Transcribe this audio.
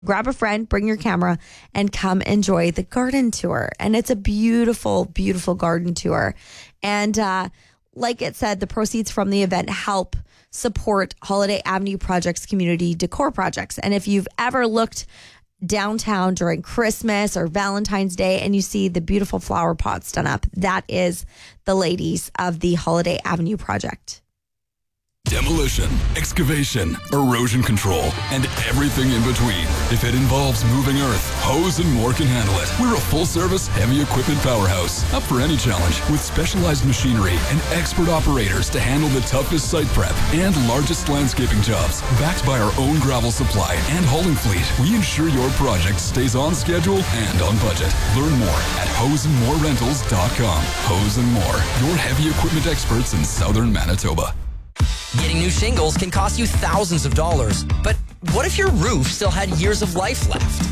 grab a friend, bring your camera, and come enjoy the garden tour. And it's a beautiful, beautiful garden tour. And like it said, the proceeds from the event help support Holiday Avenue Project's community decor projects. And if you've ever looked downtown during Christmas or Valentine's Day and you see the beautiful flower pots done up, that is the ladies of the Holiday Avenue Project. Demolition, excavation, erosion control, and everything in between. If it involves moving earth, Hose and More can handle it. We're a full-service, heavy equipment powerhouse, up for any challenge, with specialized machinery and expert operators to handle the toughest site prep and largest landscaping jobs. Backed by our own gravel supply and hauling fleet, we ensure your project stays on schedule and on budget. Learn more at hoseandmorerentals.com. Hose and More, your heavy equipment experts in southern Manitoba. Getting new shingles can cost you thousands of dollars. But what if your roof still had years of life left?